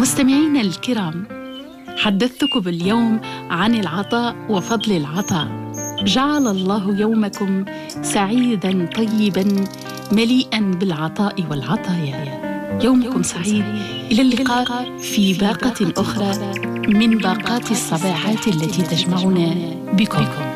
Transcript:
مستمعينا الكرام، حدثتكم اليوم عن العطاء وفضل العطاء. جعل الله يومكم سعيداً طيباً مليئاً بالعطاء والعطايا. يومكم سعيد، إلى اللقاء في باقة أخرى من باقات الصباحات التي تجمعنا بكم.